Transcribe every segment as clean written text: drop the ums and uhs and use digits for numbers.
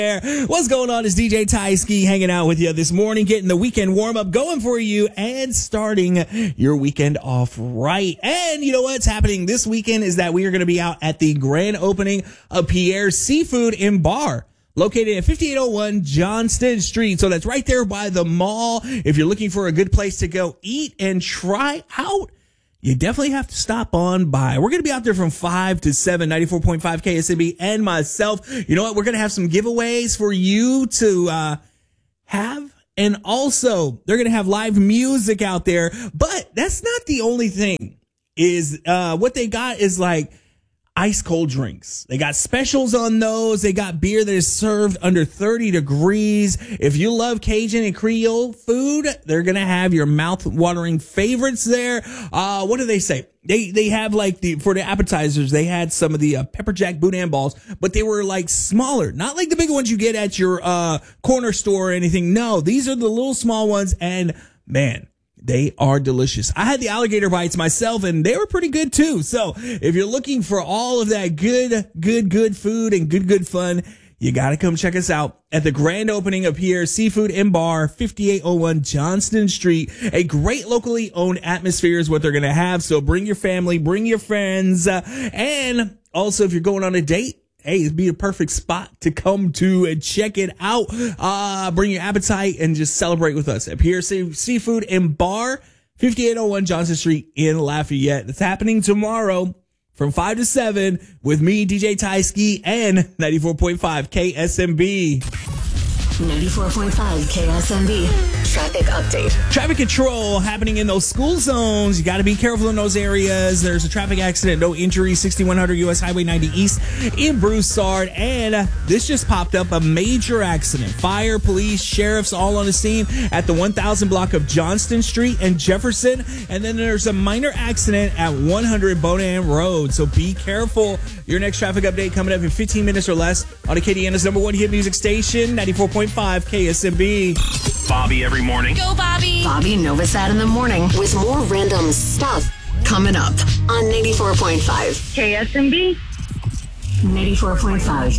What's going on? It's DJ Tyski hanging out with you this morning, getting the weekend warm up going for you and starting your weekend off right. And you know what's happening this weekend is that we are going to be out at the grand opening of Pierre's Seafood and Bar, located at 5801 Johnston Street. So that's right there by the mall. If you're looking for a good place to go eat and try out, you definitely have to stop on by. We're going to be out there from 5 to 7, 94.5 KSMB and myself. You know what? We're going to have some giveaways for you to have. And also, they're going to have live music out there. But that's not the only thing. What they got is like ice cold drinks. They got specials on those. They got beer that is served under 30 degrees. If you love Cajun and Creole food, they're going to have your mouth watering favorites there. What do they say? They have like for the appetizers, they had some of the pepper jack boudin balls, but they were like smaller, not like the big ones you get at your corner store or anything. No, these are the little small ones, and man, they are delicious. I had the alligator bites myself, and they were pretty good too. So if you're looking for all of that good food and good fun, you got to come check us out at the grand opening of Pierre's Seafood and Bar, 5801 Johnston Street. A great locally owned atmosphere is what they're going to have. So bring your family, bring your friends, and also if you're going on a date, hey, it'd be a perfect spot to come to and check it out. Bring your appetite and just celebrate with us at Pierre's Seafood and Bar, 5801 Johnson Street in Lafayette. It's happening tomorrow from 5 to 7 with me, DJ Tyski, and 94.5 KSMB. 94.5 KSMB. Traffic update. Traffic control happening in those school zones. You got to be careful in those areas. There's a traffic accident, no injuries, 6100 US Highway 90 East in Broussard. And this just popped up, a major accident. Fire, police, sheriffs all on the scene at the 1000 block of Johnston Street and Jefferson. And then there's a minor accident at 100 Bonan Road. So be careful. Your next traffic update coming up in 15 minutes or less on Acadiana's #1 hit music station, 94.5 KSMB. Bobby every morning. Go, Bobby. Bobby Novosad in the morning with more random stuff coming up on 94.5 KSMB. 94.5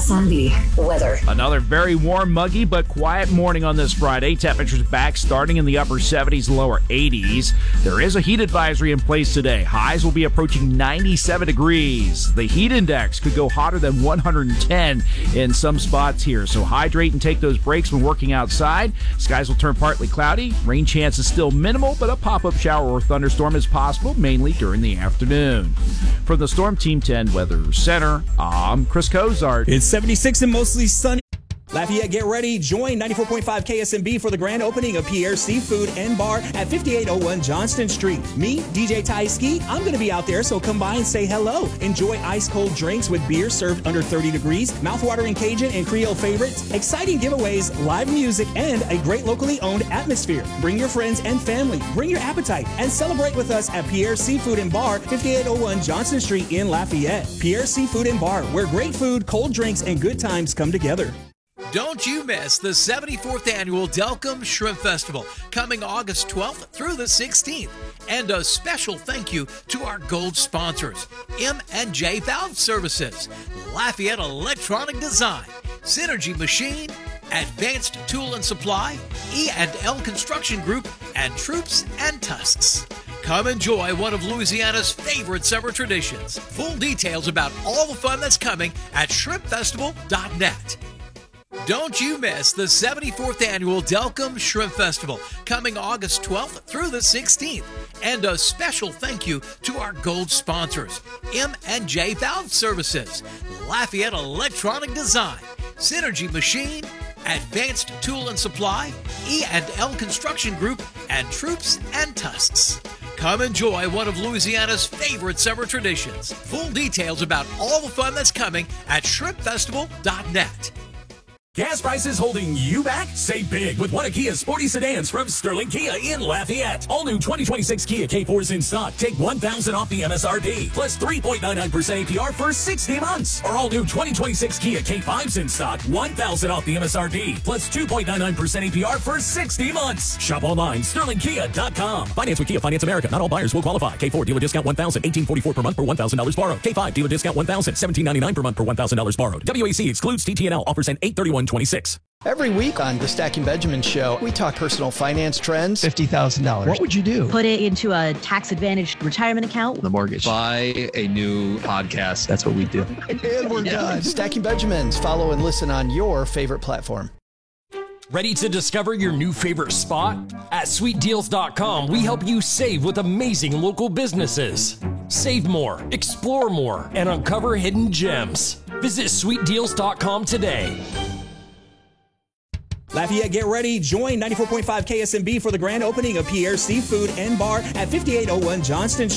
KSMB. Weather. Another very warm, muggy, but quiet morning on this Friday. Temperatures back starting in the upper 70s, lower 80s. There is a heat advisory in place today. Highs will be approaching 97 degrees. The heat index could go hotter than 110 in some spots here. So hydrate and take those breaks when working outside. Skies will turn partly cloudy. Rain chance is still minimal, but a pop-up shower or thunderstorm is possible, mainly during the afternoon. From the Storm Team 10 Weather Center, I'm Chris Cozart. It's 76 and mostly sunny. Lafayette, get ready. Join 94.5 KSMB for the grand opening of Pierre's Seafood and Bar at 5801 Johnston Street. Me, DJ Tyski, I'm going to be out there, so come by and say hello. Enjoy ice-cold drinks with beer served under 30 degrees, mouthwatering Cajun and Creole favorites, exciting giveaways, live music, and a great locally owned atmosphere. Bring your friends and family. Bring your appetite and celebrate with us at Pierre's Seafood and Bar, 5801 Johnston Street in Lafayette. Pierre's Seafood and Bar, where great food, cold drinks, and good times come together. Don't you miss the 74th Annual Delcom Shrimp Festival, coming August 12th through the 16th. And a special thank you to our gold sponsors, M&J Valve Services, Lafayette Electronic Design, Synergy Machine, Advanced Tool and Supply, E&L Construction Group, and Troops and Tusks. Come enjoy one of Louisiana's favorite summer traditions. Full details about all the fun that's coming at shrimpfestival.net. Don't you miss the 74th Annual Delcom Shrimp Festival, coming August 12th through the 16th. And a special thank you to our gold sponsors, M&J Valve Services, Lafayette Electronic Design, Synergy Machine, Advanced Tool and Supply, E&L Construction Group, and Troops and Tusks. Come enjoy one of Louisiana's favorite summer traditions. Full details about all the fun that's coming at shrimpfestival.net. Gas prices holding you back? Save big with one of Kia's sporty sedans from Sterling Kia in Lafayette. All new 2026 Kia K4s in stock. Take $1,000 off the MSRP, plus 3.99% APR for 60 months. Or all new 2026 Kia K5s in stock. $1,000 off the MSRP, plus 2.99% APR for 60 months. Shop online, sterlingkia.com. Finance with Kia Finance America. Not all buyers will qualify. K4 dealer discount $1,000, $1,844 per month per $1,000 borrowed. K5 dealer discount $1,000, $1,799 per month per $1,000 borrowed. WAC excludes TTNL. Offers end 8/31/26. Every week on the Stacking Benjamin Show, we talk personal finance trends. $50,000. What would you do? Put it into a tax-advantaged retirement account. The mortgage. Buy a new podcast. That's what we do. And we're done. Stacking Benjamins. Follow and listen on your favorite platform. Ready to discover your new favorite spot? At sweetdeals.com, we help you save with amazing local businesses. Save more, explore more, and uncover hidden gems. Visit sweetdeals.com today. Lafayette, get ready. Join 94.5 KSMB for the grand opening of Pierre's Seafood and Bar at 5801 Johnston Street.